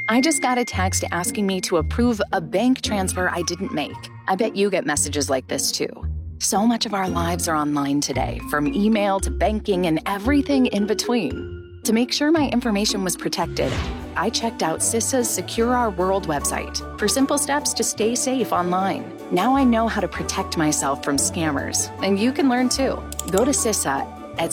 I just got a text asking me to approve a bank transfer I didn't make. I bet you get messages like this too. So much of our lives are online today, from email to banking and everything in between. To make sure my information was protected, I checked out CISA's Secure Our World website for simple steps to stay safe online. Now I know how to protect myself from scammers, and you can learn too. Go to CISA at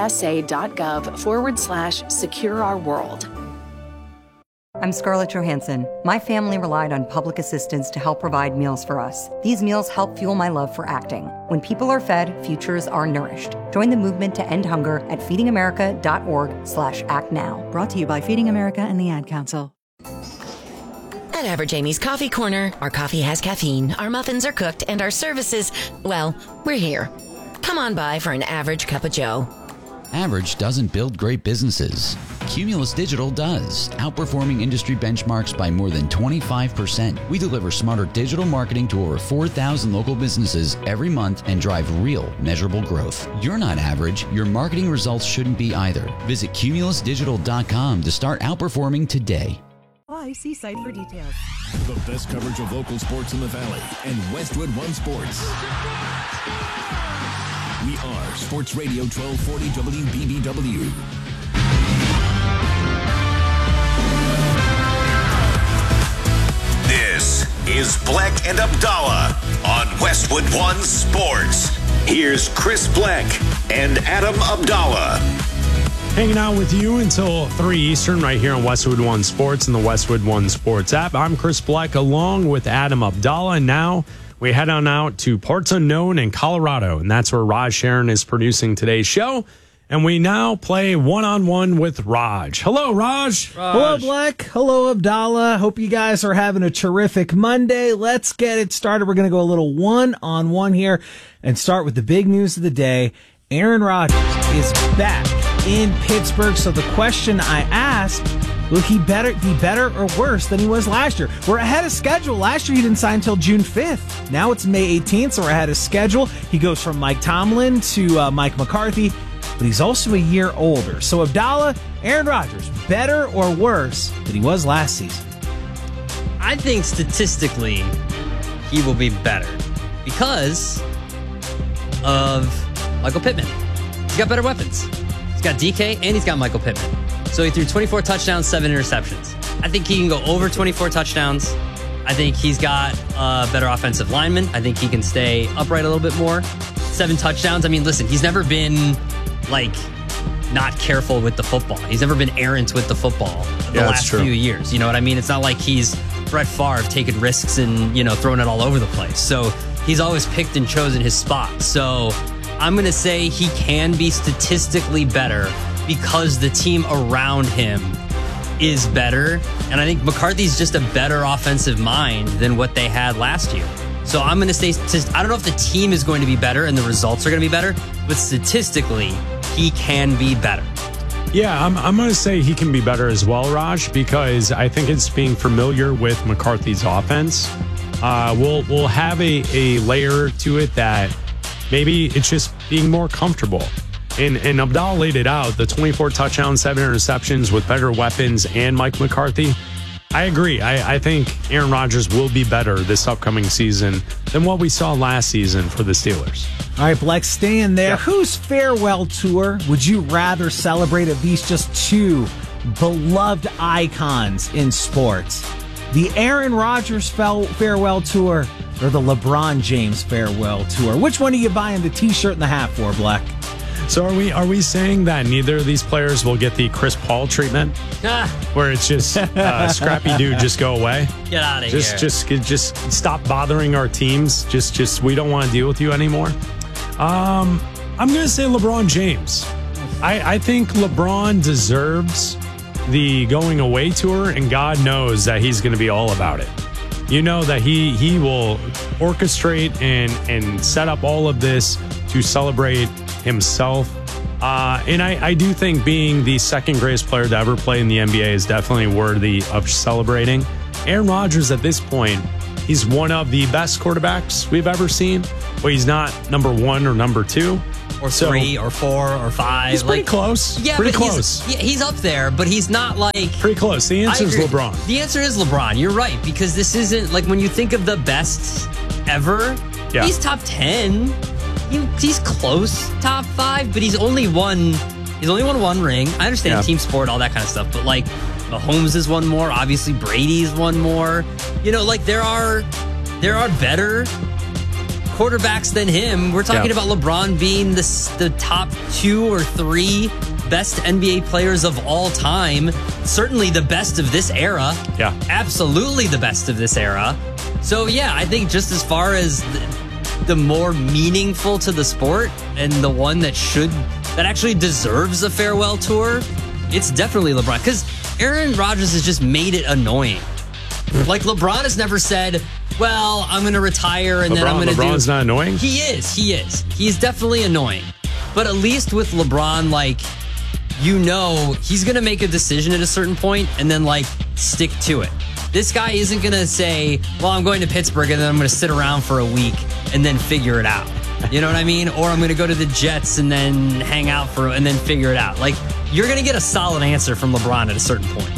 cisa.gov/Secure Our World. I'm Scarlett Johansson. My family relied on public assistance to help provide meals for us. These meals help fuel my love for acting. When people are fed, futures are nourished. Join the movement to end hunger at feedingamerica.org/actnow. Brought to you by Feeding America and the Ad Council. At Average Amy's Coffee Corner, our coffee has caffeine, our muffins are cooked, and our services, well, we're here. Come on by for an average cup of joe. Average doesn't build great businesses. Cumulus Digital does, outperforming industry benchmarks by more than 25%. We deliver smarter digital marketing to over 4,000 local businesses every month and drive real, measurable growth. You're not average. Your marketing results shouldn't be either. Visit cumulusdigital.com to start outperforming today. See site for details. The best coverage of local sports in the Valley and Westwood One Sports. We are Sports Radio 1240 WBBW. This is Bleck and Abdallah on Westwood One Sports. Here's Chris Bleck and Adam Abdallah. Hanging out with you until 3 Eastern right here on Westwood One Sports and the Westwood One Sports app. I'm Chris Bleck along with Adam Abdallah. And now we head on out to Parts Unknown in Colorado, and that's where Raj Sharon is producing today's show. And we now play one-on-one with Raj. Hello, Raj. Hello, Bleck. Hello, Abdallah. Hope you guys are having a terrific Monday. Let's get it started. We're going to go a little one-on-one here and start with the big news of the day. Aaron Rodgers is back in Pittsburgh. So the question I asked, will he be better or worse than he was last year? We're ahead of schedule. Last year he didn't sign until June 5th. Now it's May 18th, so we're ahead of schedule. He goes from Mike Tomlin to Mike McCarthy, but he's also a year older. So Abdallah, Aaron Rodgers, better or worse than he was last season? I think statistically he will be better because of Michael Pittman. He's got better weapons. He's got DK and he's got Michael Pittman. So he threw 24 touchdowns, 7 interceptions. I think he can go over 24 touchdowns. I think he's got a better offensive lineman. I think he can stay upright a little bit more. 7 touchdowns. I mean, listen, he's never been, not careful with the football. He's never been errant with the football the last few years. You know what I mean? It's not like he's Brett Favre taking risks and, throwing it all over the place. So he's always picked and chosen his spot. So I'm going to say he can be statistically better because the team around him is better. And I think McCarthy's just a better offensive mind than what they had last year. So I'm going to say, I don't know if the team is going to be better and the results are going to be better, but statistically, he can be better. Yeah, I'm going to say he can be better as well, Raj, because I think it's being familiar with McCarthy's offense. We'll have a layer to it that maybe it's just being more comfortable. And Abdallah laid it out, the 24 touchdowns, 7 interceptions with better weapons and Mike McCarthy. I agree. I think Aaron Rodgers will be better this upcoming season than what we saw last season for the Steelers. All right, Bleck, staying there. Yep. Whose farewell tour would you rather celebrate of these just two beloved icons in sports? The Aaron Rodgers farewell tour or the LeBron James farewell tour? Which one are you buying the T-shirt and the hat for, Bleck? So are we saying that neither of these players will get the Chris Paul treatment, where it's just scrappy dude, just go away, get out of here, just stop bothering our teams, just we don't want to deal with you anymore? I'm gonna say LeBron James. I think LeBron deserves the going away tour, and God knows that he's going to be all about it. You know that he will orchestrate and set up all of this to celebrate himself. And I do think being the second greatest player to ever play in the NBA is definitely worthy of celebrating. Aaron Rodgers at this point, he's one of the best quarterbacks we've ever seen, but he's not number 1 or number 2. Or 3 or 4 or 5. He's pretty close. Yeah, pretty but close. He's up there, but he's not like... Pretty close. The answer is LeBron. The answer is LeBron. You're right, because this isn't... Like, when you think of the best ever, he's top 10. He's close, top 5, but he's only won one ring. I understand team sport, all that kind of stuff, but, like, Mahomes has won more. Obviously, Brady's won more. You know, like, there are better quarterbacks than him. We're talking about LeBron being the top 2 or 3 best NBA players of all time. Certainly the best of this era. Yeah. Absolutely the best of this era. So, yeah, I think just as far as the more meaningful to the sport and the one that actually deserves a farewell tour, it's definitely LeBron. Because Aaron Rodgers has just made it annoying. Like, LeBron has never said, well, I'm going to retire and then I'm going to do... LeBron's not annoying? He is. He's definitely annoying. But at least with LeBron, like, you know, he's going to make a decision at a certain point and then, like, stick to it. This guy isn't going to say, well, I'm going to Pittsburgh and then I'm going to sit around for a week and then figure it out. You know what I mean? Or I'm going to go to the Jets and then hang out and then figure it out. Like, you're going to get a solid answer from LeBron at a certain point.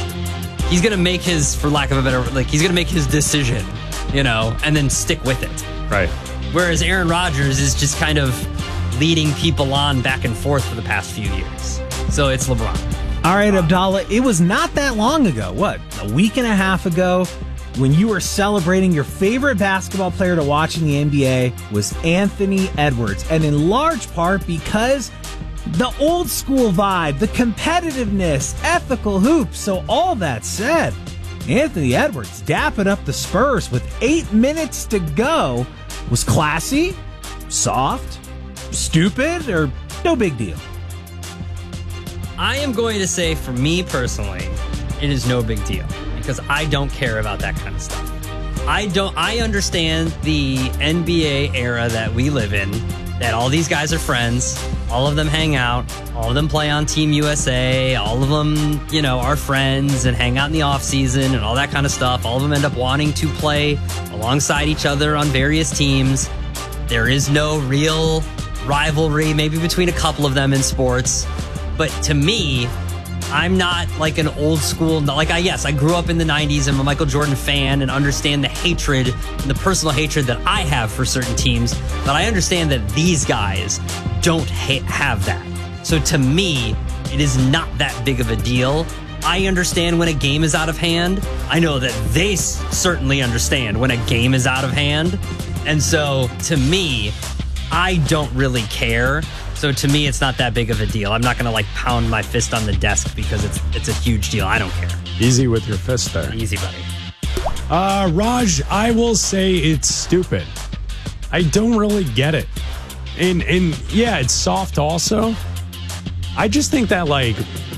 He's going to make his, for lack of a better, like, he's going to make his decision, you know, and then stick with it. Right. Whereas Aaron Rodgers is just kind of leading people on back and forth for the past few years. So it's LeBron. All right, Abdallah, it was not that long ago, a week and a half ago, when you were celebrating your favorite basketball player to watch in the NBA was Anthony Edwards. And in large part because the old school vibe, the competitiveness, ethical hoops. So all that said, Anthony Edwards dapping up the Spurs with 8 minutes to go was classy, soft, stupid, or no big deal. I am going to say, for me personally, it is no big deal because I don't care about that kind of stuff. I understand the NBA era that we live in, that all these guys are friends, all of them hang out, all of them play on Team USA, all of them, you know, are friends and hang out in the off season and all that kind of stuff. All of them end up wanting to play alongside each other on various teams. There is no real rivalry, maybe between a couple of them in sports. But to me, I'm not like an old school, like I grew up in the 90s. I'm a Michael Jordan fan and understand the hatred and the personal hatred that I have for certain teams. But I understand that these guys don't have that. So to me, it is not that big of a deal. I understand when a game is out of hand. I know that they certainly understand when a game is out of hand. And so to me, I don't really care. So to me, it's not that big of a deal. I'm not going to like pound my fist on the desk because it's a huge deal. I don't care. Easy with your fist there. Easy, buddy. Raj, I will say it's stupid. I don't really get it. And yeah, it's soft also. I just think that, like,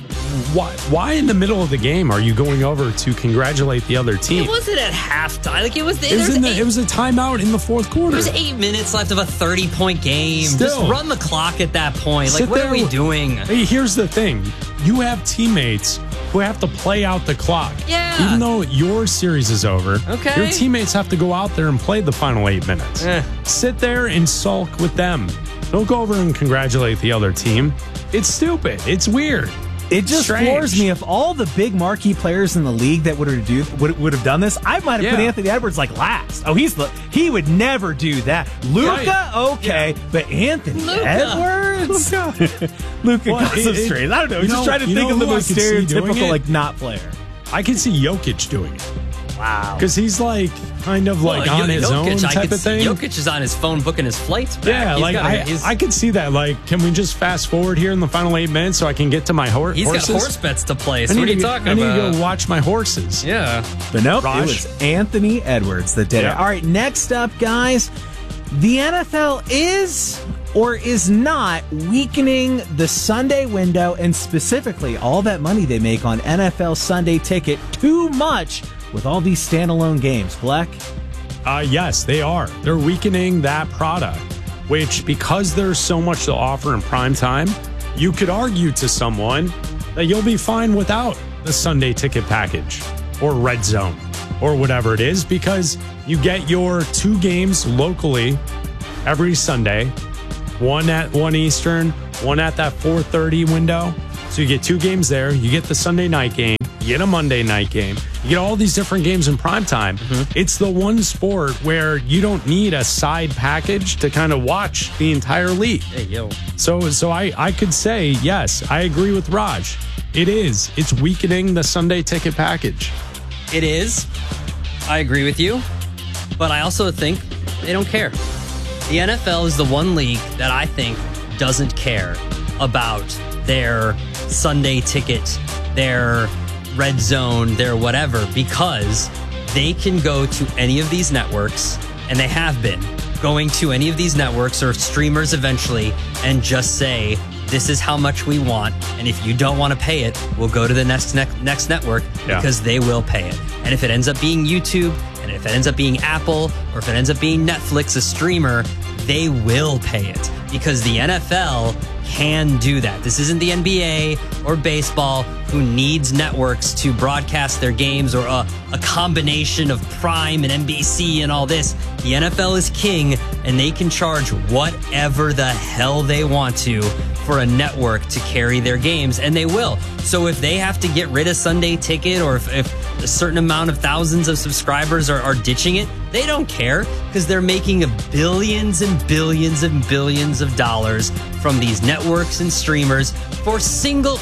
why in the middle of the game are you going over to congratulate the other team? It wasn't at halftime. Like, it was a timeout in the fourth quarter. There was 8 minutes left of a 30-point game. Still, just run the clock at that point. Like, what are we doing? Hey, here's the thing. You have teammates who have to play out the clock. Yeah. Even though your series is over, your teammates have to go out there and play the final 8 minutes. Sit there and sulk with them. Don't go over and congratulate the other team. It's stupid. It's weird. It just floors me. If all the big marquee players in the league that would have done this, I might have put Anthony Edwards like last. Oh, he would never do that. Luka, but Anthony Edwards, Luka concentrated. I don't know. He's just trying to think of the most stereotypical like not player. I can see Jokic doing it. Wow. Because he's like kind of like on his own type of thing. Jokic is on his phone booking his flights back. Yeah, like I can see that. Like, can we just fast forward here in the final 8 minutes so I can get to my horses? He's got horse bets to play. So what are you talking about? I need to go watch my horses. Yeah. But nope, it was Anthony Edwards that did it. All right, next up, guys. The NFL is or is not weakening the Sunday window and specifically all that money they make on NFL Sunday Ticket too much with all these standalone games. Black? Yes, they are. They're weakening that product, which because there's so much to offer in prime time, you could argue to someone that you'll be fine without the Sunday Ticket package or Red Zone or whatever it is, because you get your 2 games locally every Sunday, one at 1 Eastern, one at that 4:30 window. So you get 2 games there. You get the Sunday night game. You get a Monday night game. You get all these different games in prime time. It's the one sport where you don't need a side package to kind of watch the entire league. Hey, yo. So I could say, yes, I agree with Raj. It is. It's weakening the Sunday ticket package. It is. I agree with you. But I also think they don't care. The NFL is the one league that I think doesn't care about their Sunday ticket, their red zone, their whatever, because they can go to any of these networks, and they have been going to any of these networks or streamers eventually, and just say, this is how much we want, and if you don't want to pay it, we'll go to the next network, because they will pay it. And if it ends up being YouTube, and if it ends up being Apple, or if it ends up being Netflix, a streamer, they will pay it, because the NFL can do that. This isn't the NBA or baseball, who needs networks to broadcast their games, or a combination of Prime and NBC and all this. The NFL is king, and they can charge whatever the hell they want to for a network to carry their games, and they will. So if they have to get rid of Sunday ticket, or if a certain amount of thousands of subscribers are ditching it, they don't care, because they're making billions and billions and billions of dollars from these networks and streamers for single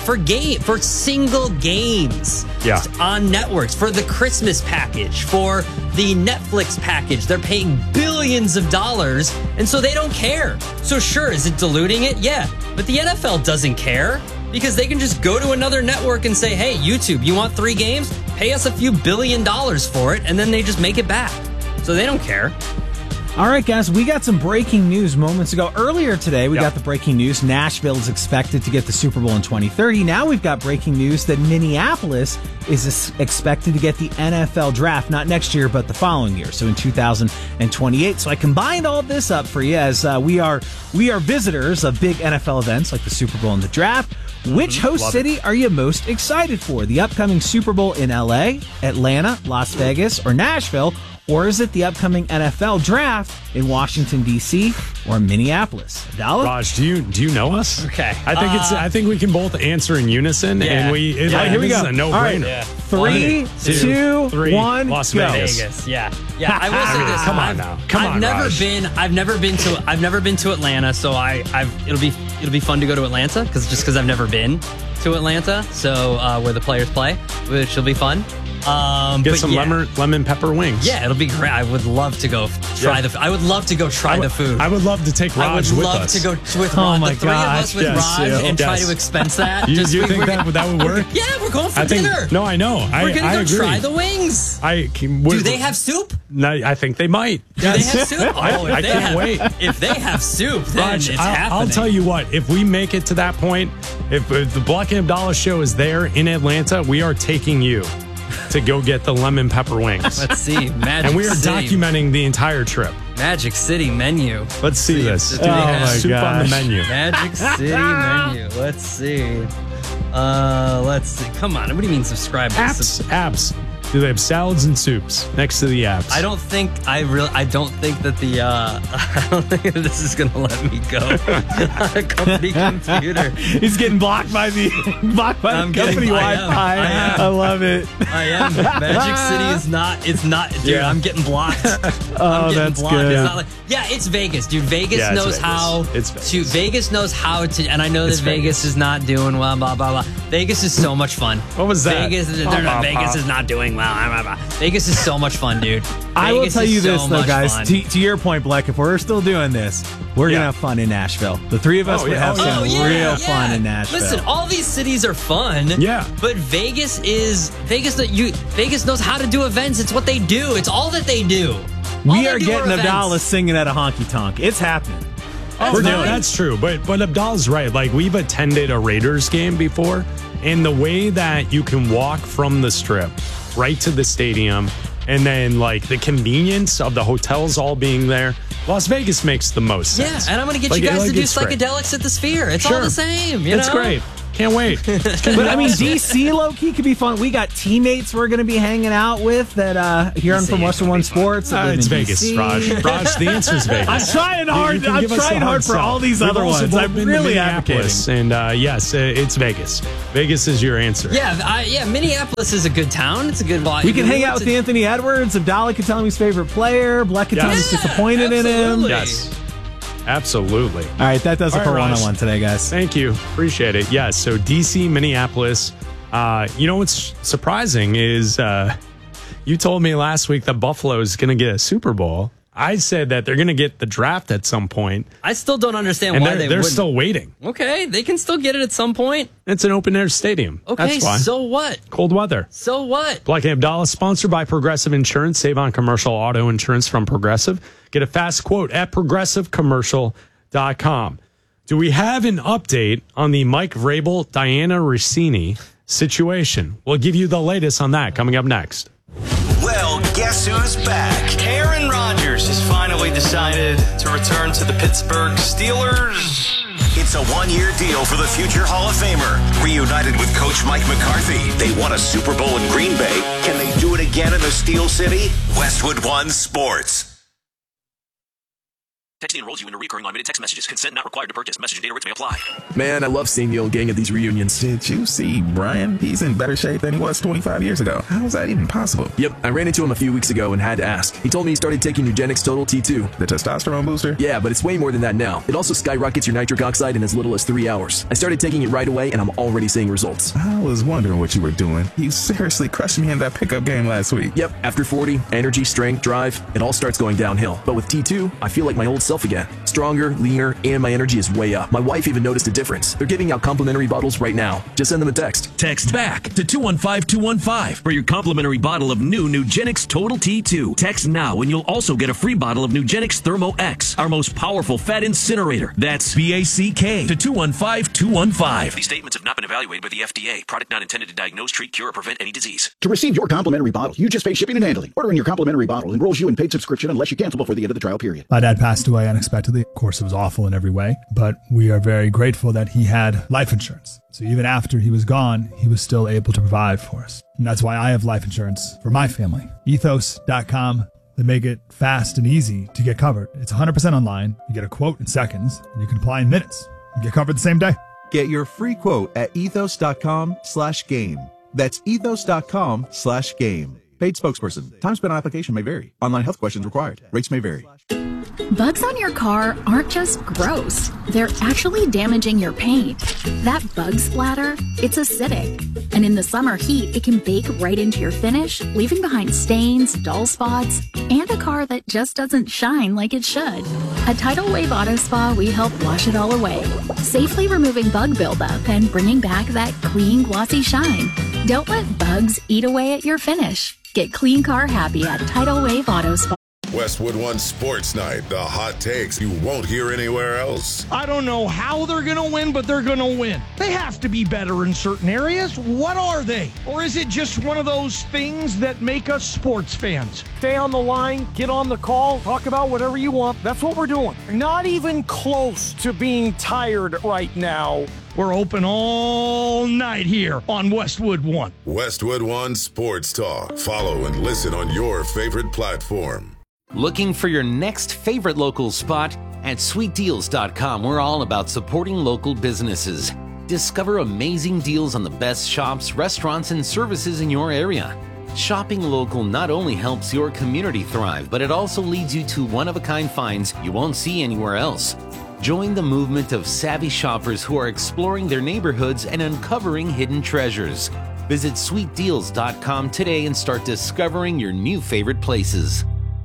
games on networks, for the Christmas package, for the Netflix package. They're paying billions of dollars, and so they don't care. So sure, is it diluting it? Yeah, but the NFL doesn't care, because they can just go to another network and say, hey, YouTube, you want 3 games? Pay us a few $1 billion for it, and then they just make it back. So they don't care. All right, guys, we got some breaking news moments ago. Earlier today, we got the breaking news. Nashville is expected to get the Super Bowl in 2030. Now we've got breaking news that Minneapolis is expected to get the NFL draft, not next year, but the following year, so in 2028. So I combined all this up for you, as we are visitors of big NFL events like the Super Bowl and the draft. Which host city are you most excited for? The upcoming Super Bowl in LA, Atlanta, Las Vegas, or Nashville? Or is it the upcoming NFL draft in Washington, D.C. or Minneapolis? Abdallah? Raj, do you know us? Okay. I think we can both answer in unison, and here we go. Is a no-brainer. Right. 3, 2, 1, Las go. Vegas. Yeah. I will say this. Come on now. I've never been to Atlanta, so it'll be fun to go to Atlanta, because I've never been to Atlanta, so where the players play, which will be fun. Get some lemon pepper wings. Yeah, it'll be great. I would love to go try the. I would love to go try the food. I would love to take Raj with us. I would love to go with Raj. The 3 of us with Raj and try to expense that. You think that would work? Yeah, we're going for dinner. No, I know. We're gonna agree. try the wings. Do they have soup? No, I think they might. Do they have soup? I can't wait. If they have soup, then Raj, it's happening. I'll tell you what. If we make it to that point, if the Black and Abdallah show is there in Atlanta, we are taking you to go get the lemon pepper wings. Let's see. And we are documenting the entire trip. Magic City menu. Let's see this. Do they have soup on the menu? Magic City menu. Let's see. Come on. What do you mean subscribe? Apps. Do they have salads and soups next to the apps? I don't think that this is gonna let me go on a company computer. He's getting blocked by the company Wi-Fi. I love it. I am. Magic City is not. It's not. Dude, yeah. I'm getting blocked. That's blocked. good. It's not it's Vegas, dude. Vegas knows how to. Vegas knows how to. And I know that Vegas is not doing well. Blah blah blah. Vegas is so much fun. What was that? Vegas is not doing well. Vegas is so much fun, dude. I will tell you this, though, guys. To your point, Black, if we're still doing this, we're going to have fun in Nashville. The 3 of us would have some real fun in Nashville. Listen, all these cities are fun. Yeah. But Vegas knows how to do events. It's what they do. It's all that they do. We are getting Abdallah singing at a honky tonk. It's happening. That's true. But Abdallah's right. Like, we've attended a Raiders game before, and the way that you can walk from the Strip right to the stadium, and then like the convenience of the hotels all being there, Las Vegas makes the most sense. Yeah, and I'm going to get you guys to do psychedelics at the Sphere. It's all the same. It's great. Can't wait. But I mean, DC low-key could be fun. We got teammates we're going to be hanging out with that here on from Westwood One Sports. It's Vegas, DC. Raj, the answer is Vegas. I'm trying hard. I'm trying hard for all these other ones. I'm really advocating. And yes, it's Vegas. Vegas is your answer. Yeah, Minneapolis is a good town. It's a good vibe. We can hang out with Anthony Edwards. Abdallah can tell him his favorite player. Bleck can tell him he's disappointed in him. Yes. Absolutely. All right, that does it for one-on-one today, guys. Thank you. Appreciate it. Yes, so DC, Minneapolis. You know what's surprising is you told me last week that Buffalo is going to get a Super Bowl. I said that they're going to get the draft at some point. I still don't understand why they're still waiting. Okay, they can still get it at some point. It's an open-air stadium. Okay, that's why. So what? Cold weather. So what? Bleck and Abdallah, sponsored by Progressive Insurance. Save on commercial auto insurance from Progressive. Get a fast quote at progressivecommercial.com. Do we have an update on the Mike Vrabel, Diana Rossini situation? We'll give you the latest on that coming up next. Well, guess who's back? Aaron Rodgers has finally decided to return to the Pittsburgh Steelers. It's a one-year deal for the future Hall of Famer. Reunited with Coach Mike McCarthy, they won a Super Bowl in Green Bay. Can they do it again in the Steel City? Westwood One Sports. Texting enrolls you into recurring automated text messages. Consent not required to purchase. Message and data rates may apply. Man, I love seeing the old gang at these reunions. Did you see Brian? He's in better shape than he was 25 years ago. How is that even possible? Yep, I ran into him a few weeks ago and had to ask. He told me he started taking Nugenix Total T2. The testosterone booster? Yeah, but it's way more than that now. It also skyrockets your nitric oxide in as little as 3 hours. I started taking it right away and I'm already seeing results. I was wondering what you were doing. You seriously crushed me in that pickup game last week. Yep, after 40, energy, strength, drive, it all starts going downhill. But with T2, I feel like my old self again. Stronger, leaner, and my energy is way up. My wife even noticed a difference. They're giving out complimentary bottles right now. Just send them a text. Text back to 215-215 for your complimentary bottle of new Nugenix Total T2. Text now and you'll also get a free bottle of Nugenix Thermo X, our most powerful fat incinerator. That's BACK to 215-215. These statements have not been evaluated by the FDA. Product not intended to diagnose, treat, cure, or prevent any disease. To receive your complimentary bottle, you just pay shipping and handling. Ordering your complimentary bottle enrolls you in paid subscription unless you cancel before the end of the trial period. My dad passed away unexpectedly. Of course, it was awful in every way, but we are very grateful that he had life insurance. So even after he was gone, he was still able to provide for us. And that's why I have life insurance for my family. Ethos.com. They make it fast and easy to get covered. It's 100% online. You get a quote in seconds, and you can apply in minutes. You get covered the same day. Get your free quote at ethos.com/game. That's ethos.com/game. Paid spokesperson. Time spent on application may vary. Online health questions required. Rates may vary. Bugs on your car aren't just gross. They're actually damaging your paint. That bug splatter, it's acidic. And in the summer heat, it can bake right into your finish, leaving behind stains, dull spots, and a car that just doesn't shine like it should. At Tidal Wave Auto Spa, we help wash it all away, safely removing bug buildup and bringing back that clean, glossy shine. Don't let bugs eat away at your finish. Get clean car happy at Tidal Wave Auto Spa. Westwood One Sports Night, the hot takes you won't hear anywhere else. I don't know how they're going to win, but they're going to win. They have to be better in certain areas. What are they? Or is it just one of those things that make us sports fans? Stay on the line, get on the call, talk about whatever you want. That's what we're doing. Not even close to being tired right now. We're open all night here on Westwood One. Westwood One Sports Talk. Follow and listen on your favorite platform. Looking for your next favorite local spot? At sweetdeals.com, we're all about supporting local businesses. Discover amazing deals on the best shops, restaurants, and services in your area. Shopping local not only helps your community thrive, but it also leads you to one-of-a-kind finds you won't see anywhere else. Join the movement of savvy shoppers who are exploring their neighborhoods and uncovering hidden treasures. Visit sweetdeals.com today and start discovering your new favorite places.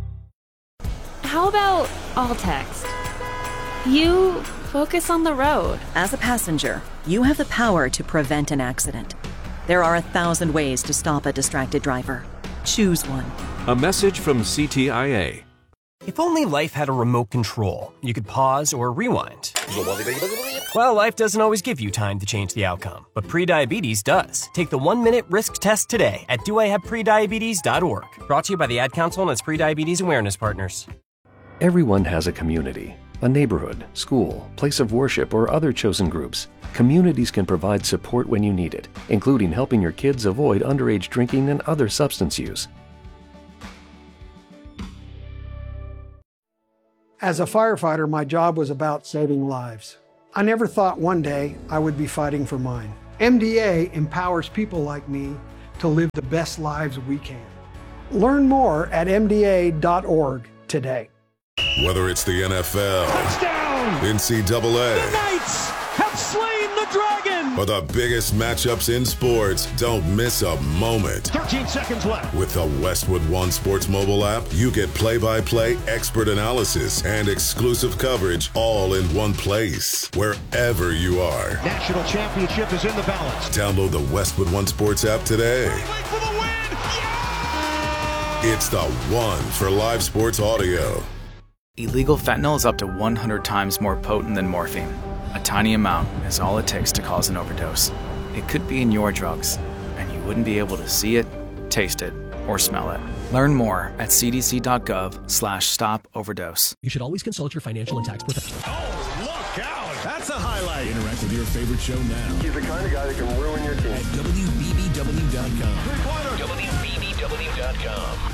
How about all text? You focus on the road. As a passenger, you have the power to prevent an accident. There are 1,000 ways to stop a distracted driver. Choose one. A message from CTIA. If only life had a remote control, you could pause or rewind. Well, life doesn't always give you time to change the outcome, but prediabetes does. Take the 1-minute risk test today at doihaveprediabetes.org. Brought to you by the Ad Council and its prediabetes awareness partners. Everyone has a community. a neighborhood, school, place of worship, or other chosen groups, communities can provide support when you need it, including helping your kids avoid underage drinking and other substance use. As a firefighter, my job was about saving lives. I never thought one day I would be fighting for mine. MDA empowers people like me to live the best lives we can. Learn more at MDA.org today. Whether it's the NFL, touchdown, NCAA, the Knights have slain the dragon, or the biggest matchups in sports, don't miss a moment. 13 seconds left. With the Westwood One Sports mobile app, you get play-by-play expert analysis and exclusive coverage all in one place, wherever you are. National championship is in the balance. Download the Westwood One Sports app today. For the win! It's the one for live sports audio. Illegal fentanyl is up to 100 times more potent than morphine. A tiny amount is all it takes to cause an overdose. It could be in your drugs, and you wouldn't be able to see it, taste it, or smell it. Learn more at cdc.gov/stop-overdose. You should always consult your financial and tax professional. Oh, look out! That's a highlight. Interact with your favorite show now. He's the kind of guy that can ruin your team. At WBBW.com. WBBW.com.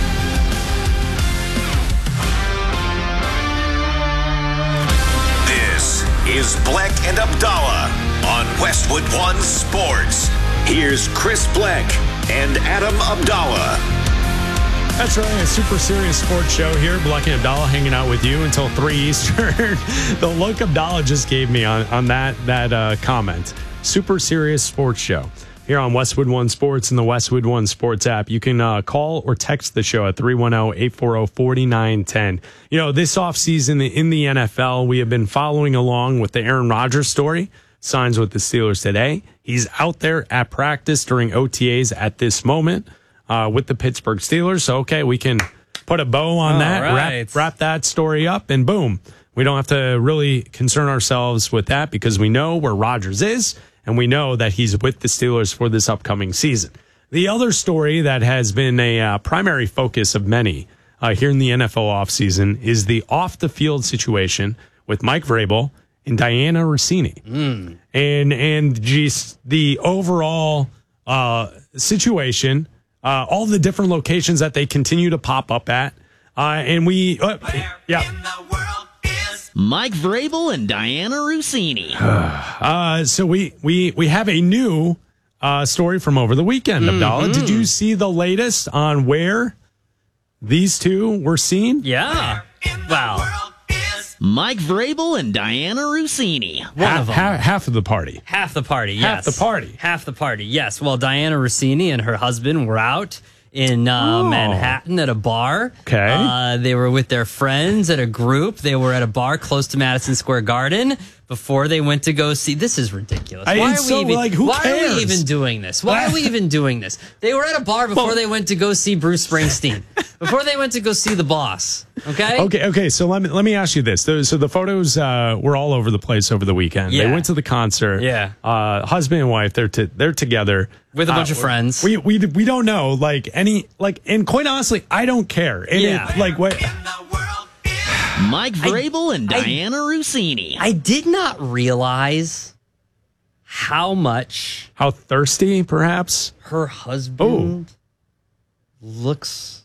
This is Bleck and Abdallah on Westwood One Sports. Here's Chris Bleck and Adam Abdallah. That's right, a super serious sports show here. Bleck and Abdallah hanging out with you until 3 Eastern. The look Abdallah just gave me on that comment. Super serious sports show here on Westwood One Sports and the Westwood One Sports app. You can call or text the show at 310-840-4910. You know, this offseason in the NFL, we have been following along with the Aaron Rodgers story. Signs with the Steelers today. He's out there at practice during OTAs at this moment with the Pittsburgh Steelers. So, okay, we can put a bow on that, right. wrap that story up, and boom. We don't have to really concern ourselves with that because we know where Rodgers is, and we know that he's with the Steelers for this upcoming season. The other story that has been a primary focus of many here in the NFL offseason is the off-the-field situation with Mike Vrabel and Diana Rossini. And just the overall situation, all the different locations that they continue to pop up at. And we... Mike Vrabel and Diana Rossini. So we have a new story from over the weekend, Abdallah. Did you see the latest on where these two were seen? Yeah. Wow. Mike Vrabel and Diana Rossini. Half of the party. Half the party, yes. Half the party. Half the party, yes. Well, Diana Rossini and her husband were out in Manhattan at a bar. Okay. They were with their friends at a group. They were at a bar close to Madison Square Garden before they went to go see. This is ridiculous. Who Why cares? are we even doing this? Why are we even doing this? They were at a bar before they went to go see Bruce Springsteen. Before they went to go see The Boss. Okay? Okay. So let me ask you this. So the photos were all over the place over the weekend. Yeah. They went to the concert. Yeah. Husband and wife, they're together with a bunch of friends. We don't know and quite honestly, I don't care. And what? Mike Vrabel and Diana Rossini. I did not realize how thirsty, perhaps, her husband looks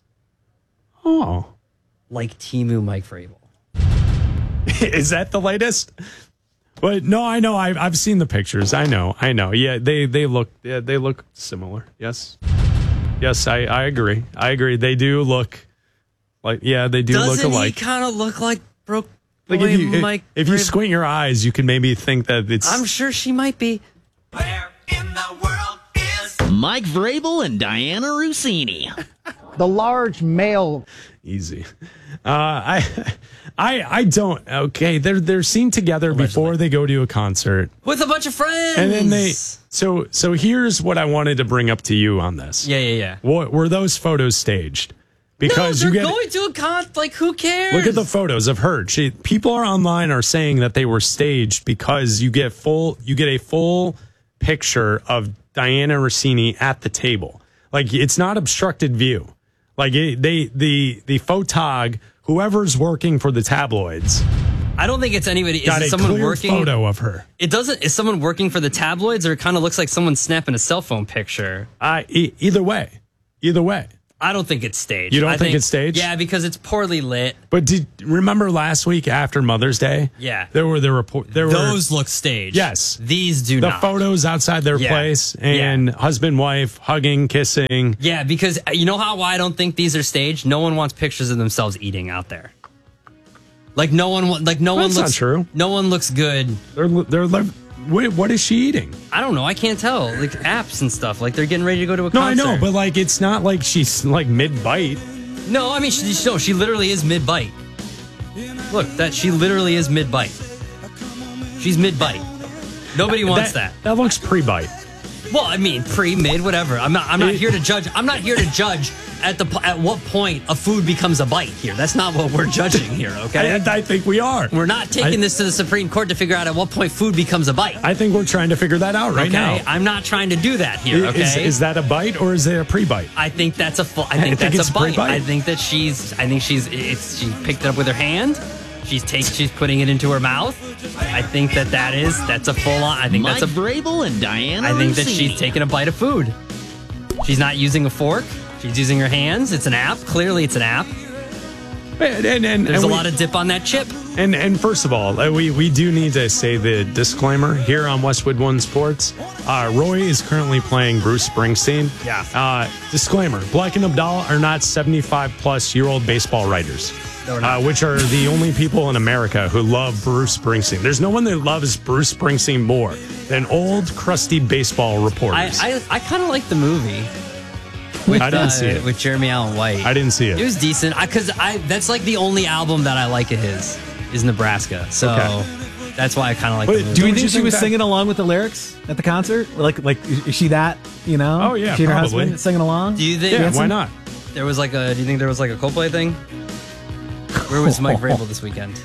like Temu Mike Vrabel. Is that the latest? But no, I know. I've seen the pictures. I know. Yeah, they look similar. Yes, I agree. They do look like they do look alike. Doesn't he kind of look like broke? Like if you squint your eyes, you can maybe think that it's. I'm sure she might be. Where in the world is Mike Vrabel and Diana Rossini? The large male. Easy. I don't. Okay, they're seen together before they go to a concert with a bunch of friends, and then So here's what I wanted to bring up to you on this. Yeah. Were those photos staged? Because no, they're going to a con. Like, who cares? Look at the photos of her. People online are saying that they were staged because you get a full picture of Diana Rossini at the table. Like, it's not obstructed view. Like the photog, whoever's working for the tabloids, I don't think it's anybody. Got is a someone clear working? photo of her. It doesn't. Is someone working for the tabloids, or it kind of looks like someone snapping a cell phone picture? Either way. I don't think it's staged. You don't think it's staged? Yeah, because it's poorly lit. But remember last week after Mother's Day? Yeah. There were the report. Those look staged. Yes. These do the not. photos outside their place and husband, wife, hugging, kissing. Yeah, because you know why I don't think these are staged? No one wants pictures of themselves eating out there. Like no one That's looks not true. No one looks good. They're what is she eating? I don't know. I can't tell. Like apps and stuff. Like they're getting ready to go to a concert. No, I know, but like it's not like she's like mid-bite. No, I mean she literally is mid-bite. Look, she literally is mid-bite. She's mid-bite. Nobody wants that. That looks pre-bite. Well, I mean, mid, whatever. I'm not here to judge. I'm not here to judge at what point a food becomes a bite here. That's not what we're judging here, okay? I think we are. We're not taking this to the Supreme Court to figure out at what point food becomes a bite. I think we're trying to figure that out right now. I'm not trying to do that here, okay? Is that a bite or is it a pre-bite? I think that's a that's a bite. Pre-bite? I think she picked it up with her hand. She's putting it into her mouth. I think that's a full on. I think Mike that's a Vrabel and Diana. I think that Rossini. she's taking a bite of food. She's not using a fork. She's using her hands. It's an app. Clearly, it's an app. There's a lot of dip on that chip. And first of all, we do need to say the disclaimer here on Westwood One Sports. Roy is currently playing Bruce Springsteen. Yeah. Disclaimer: Black and Abdal are not 75-plus-year-old baseball writers, which are the only people in America who love Bruce Springsteen. There's no one that loves Bruce Springsteen more than old, crusty baseball reporters. I kind of like the movie. I didn't see it. With Jeremy Allen White. I didn't see it. It was decent because that's like the only album that I like of his is Nebraska. So that's why I kind of like the movie. Do you think she was singing along with the lyrics at the concert? Like is she that, you know? Oh, yeah, she and her probably. husband singing along? Do you think? Yeah, why not? Do you think there was like a Coldplay thing? Where was Mike Vrabel this weekend?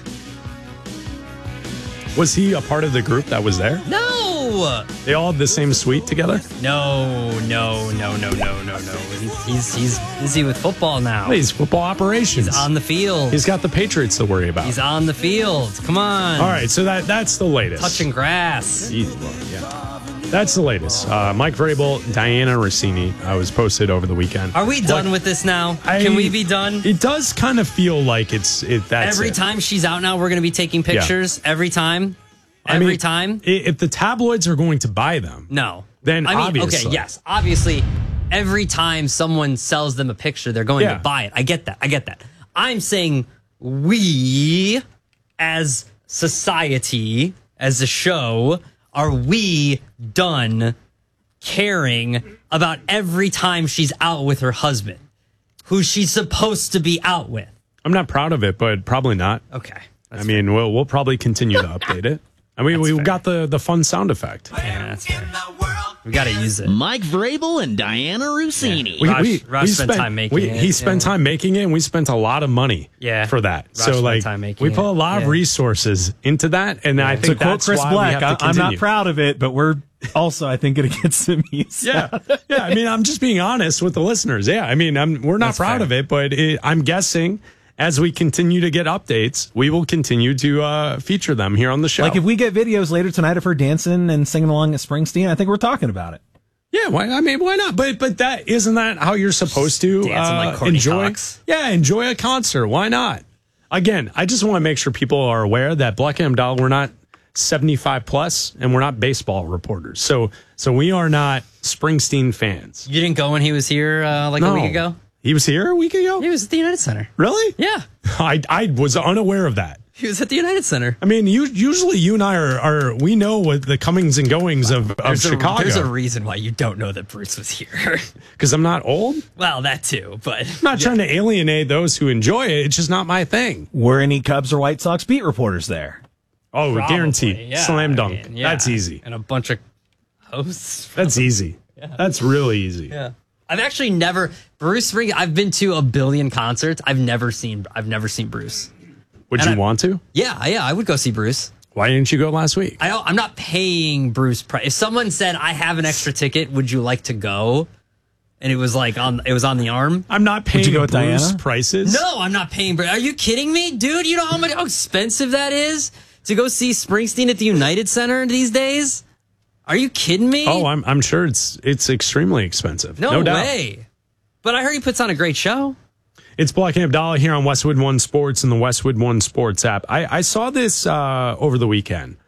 Was he a part of the group that was there? No! They all had the same suite together? No. He's busy with football now. He's football operations. He's on the field. He's got the Patriots to worry about. He's on the field. Come on. All right, so that's the latest. Touching grass. That's the latest. Mike Vrabel, Diana Rossini was posted over the weekend. Are we done with this now? Can we be done? It does kind of feel like that's every time she's out now, we're going to be taking pictures. Yeah. Every time. Every time. If the tabloids are going to buy them, then obviously. Okay, yes, obviously, every time someone sells them a picture, they're going to buy it. I get that. I'm saying we, as society, as a show, are we done caring about every time she's out with her husband, who she's supposed to be out with? I'm not proud of it, but probably not. Okay. We'll probably continue to update it. We've got the fun sound effect. Yeah, that's fair. We got to use it. Mike Vrabel and Diana Rossini. Yeah. Raj spent time making it. He spent time making it, and we spent a lot of money for that. Raj spent time making we put a lot of resources into that, and I think that's Chris why Black, we have to continue. I'm not proud of it, but we're also, I think, going to get some use. Yeah. I'm just being honest with the listeners. Yeah, we're not proud of it, but I'm guessing as we continue to get updates, we will continue to feature them here on the show. Like if we get videos later tonight of her dancing and singing along at Springsteen, I think we're talking about it. Yeah, why not? But that isn't that how you're supposed to like enjoy? Cox. Yeah, enjoy a concert. Why not? Again, I just want to make sure people are aware that Black and Abdal, we're not 75 plus, and we're not baseball reporters. So we are not Springsteen fans. You didn't go when he was here a week ago? He was here a week ago? He was at the United Center. Really? Yeah. I was unaware of that. He was at the United Center. Usually you and I we know what the comings and goings of Chicago. There's a reason why you don't know that Bruce was here. Because I'm not old? Well, that too, but... I'm not trying to alienate those who enjoy it. It's just not my thing. Were any Cubs or White Sox beat reporters there? Oh, Probably, guaranteed. Yeah. Slam dunk. That's easy. And a bunch of hosts. That's easy. Yeah. That's really easy. Yeah. I've actually never... Bruce Springsteen, I've been to a billion concerts. I've never seen Bruce. Would you want to? Yeah, I would go see Bruce. Why didn't you go last week? I'm not paying Bruce price. If someone said, I have an extra ticket, would you like to go? and it was like on the arm. I'm not paying Would you go with Bruce Diana? prices. No, I'm not paying. Are you kidding me, dude? You know how expensive that is to go see Springsteen at the United Center these days? Are you kidding me? Oh, I'm sure it's extremely expensive. No doubt. way. But I heard he puts on a great show. It's Black and Abdallah here on Westwood One Sports and the Westwood One Sports app. I saw this over the weekend.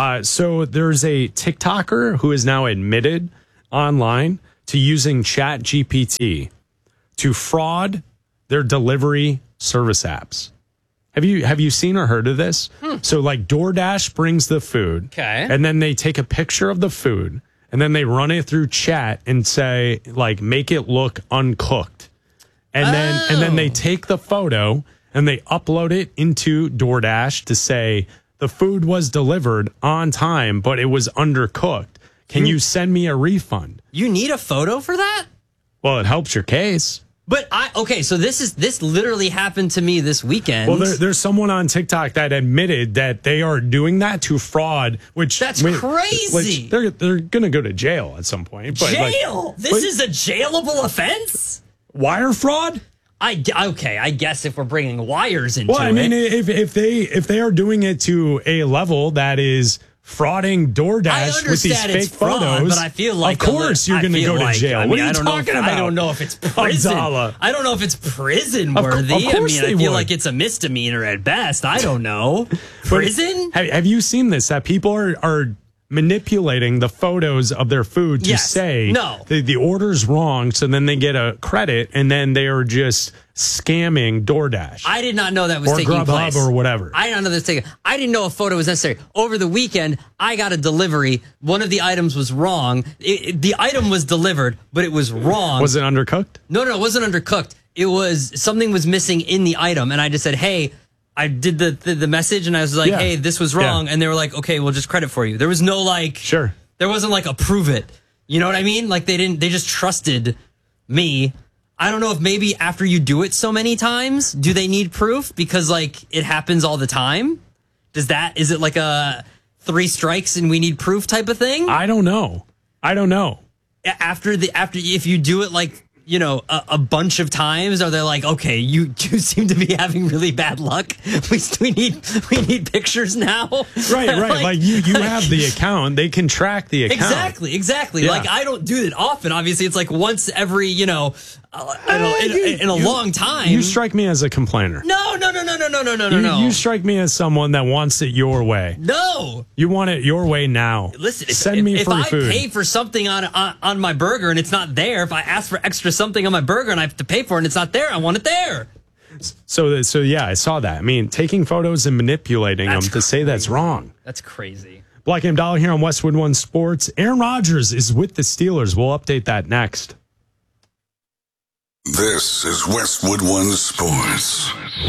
So there's a TikToker who is now admitted online to using ChatGPT to fraud their delivery service apps. Have you seen or heard of this? So like DoorDash brings the food, okay, and then they take a picture of the food and then they run it through chat and say like make it look uncooked. And then they take the photo and they upload it into DoorDash to say the food was delivered on time, but it was undercooked. Can you send me a refund? You need a photo for that? Well, it helps your case. But so this literally happened to me this weekend. Well, there's someone on TikTok that admitted that they are doing that to fraud, which that's crazy. They're going to go to jail at some point. But jail? This is a jailable offense? Wire fraud? I guess if we're bringing wires into it. Well, I mean, if they are doing it to a level that is frauding DoorDash with these fake photos, but I feel like of course you're going to go to jail. What are you talking about? I don't know if it's prison. I don't know if it's prison worthy. Of course I feel like it's a misdemeanor at best. I don't know. Prison? Have you seen this? That people are manipulating the photos of their food to say the order's wrong, so then they get a credit, and then they are just scamming DoorDash. I did not know that was or taking Grubhub place. Or whatever. I did not know that was taking. I didn't know a photo was necessary. Over the weekend, I got a delivery. One of the items was wrong. The item was delivered, but it was wrong. Was it undercooked? No, it wasn't undercooked. It was something was missing in the item, and I just said, "Hey." I did the message and I was like, hey, this was wrong. And they were like, okay, we'll just credit for you. There was no sure. There wasn't like approve it. You know what I mean? Like they just trusted me. I don't know if maybe after you do it so many times, do they need proof? Because like it happens all the time. Is it like a 3 strikes and we need proof type of thing? I don't know. After if you do it like, you know, a bunch of times, are they like, okay, you do seem to be having really bad luck. We need pictures now. Right. like you have the account. They can track the account. Exactly. Yeah. Like I don't do it often. Obviously, it's like once every, you know, in a long time. You strike me as a complainer. No. You strike me as someone that wants it your way. No. You want it your way now. Listen, send me free food. If I pay for something on my burger and it's not there, if I ask for extra something on my burger and I have to pay for it and it's not there, I want it there. So yeah, I saw that. I mean, taking photos and manipulating them to say that's wrong. That's crazy. Black and Dollar here on Westwood One Sports. Aaron Rodgers is with the Steelers. We'll update that next. This is Westwood One Sports.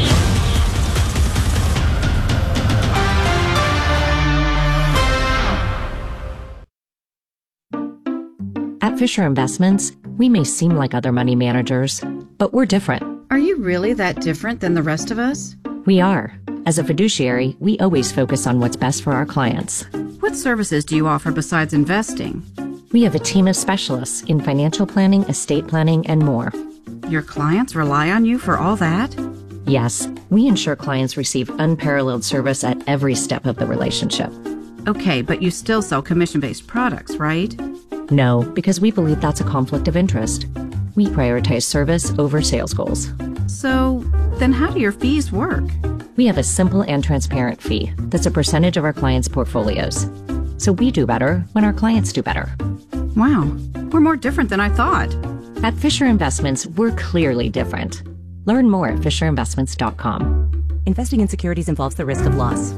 At Fisher Investments, we may seem like other money managers, but we're different. Are you really that different than the rest of us? We are. As a fiduciary, we always focus on what's best for our clients. What services do you offer besides investing? We have a team of specialists in financial planning, estate planning, and more. Your clients rely on you for all that? Yes, we ensure clients receive unparalleled service at every step of the relationship. Okay, but you still sell commission-based products, right? No, because we believe that's a conflict of interest. We prioritize service over sales goals. So, then how do your fees work? We have a simple and transparent fee that's a percentage of our clients' portfolios. So we do better when our clients do better. Wow, we're more different than I thought. At Fisher Investments, we're clearly different. Learn more at FisherInvestments.com. Investing in securities involves the risk of loss.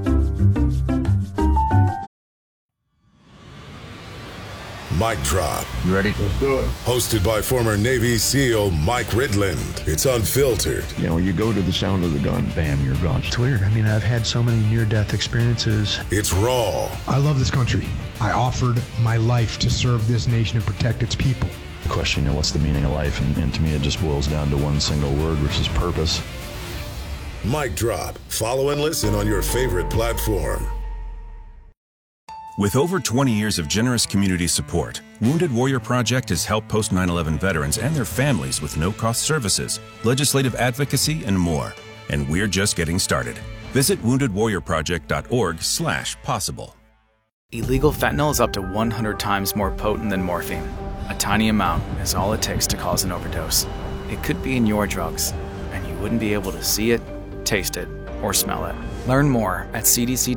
Mic Drop. You ready? Let's do it. Hosted by former Navy SEAL Mike Ridland. It's unfiltered. You know, you go to the sound of the gun, bam, you're gone. It's weird. I mean, I've had so many near-death experiences. It's raw. I love this country. I offered my life to serve this nation and protect its people. Question, you know, what's the meaning of life? And to me, it just boils down to one single word, which is purpose. Mic Drop. Follow and listen on your favorite platform. With over 20 years of generous community support, Wounded Warrior Project has helped post 9/11 veterans and their families with no-cost services, legislative advocacy, and more. And we're just getting started. Visit woundedwarriorproject.org/possible. Illegal fentanyl is up to 100 times more potent than morphine. A tiny amount is all it takes to cause an overdose. It could be in your drugs, and you wouldn't be able to see it, taste it, or smell it. Learn more at